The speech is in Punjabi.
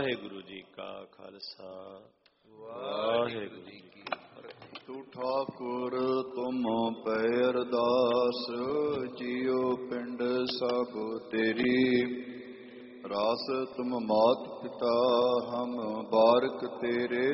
ਵਾਹਿਗੁਰੂ ਜੀ ਕਾ ਖਾਲਸਾ, ਵਾਹਿਗੁਰੂ ਜੀ ਕੀ ਫਤਿਹ। ਤੂੰ ਠਾਕੁਰ ਤੁਮ ਪੈ ਅਰਦਾਸ, ਜੀਉ ਪਿੰਡ ਸਭ ਤੇਰੀ। ਰਾਸ ਤੁਮ ਮਾਤ ਪਿਤਾ, ਹਮ ਬਾਰਕ ਤੇਰੇ